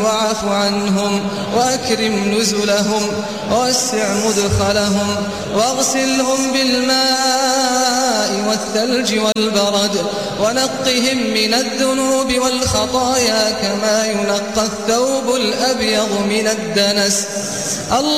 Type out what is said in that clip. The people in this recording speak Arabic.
واعف عنهم وأكرم نزلهم ووسع مدخلهم واغسلهم بالماء والثلج والبرد ونقهم من الذنوب والخطايا كما ينقى الثوب الأبيض من الدنس.